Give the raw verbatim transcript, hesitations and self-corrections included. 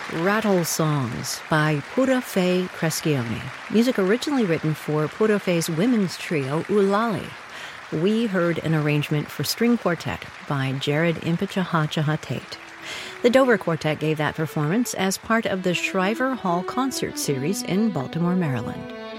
Rattle Songs by Pura Fei Crescione. Music originally written for Pura Fei's women's trio, Ulali. We heard an arrangement for string quartet by Jared Impichahachaha Tate. The Dover Quartet gave that performance as part of the Shriver Hall Concert Series in Baltimore, Maryland.